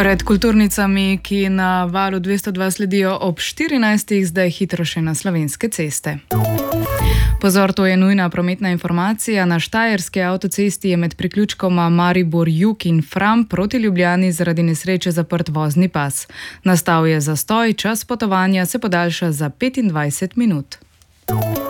Pred kulturnicami, ki na valu 202 sledijo ob 14. zdaj hitro še na slovenske ceste. Pozor, to je nujna prometna informacija. Na štajerski avtocesti je med priključkoma Maribor-Jug in Fram proti Ljubljani zaradi nesreče zaprt vozni pas. Nastal je zastoj, čas potovanja se podaljša za 25 minut.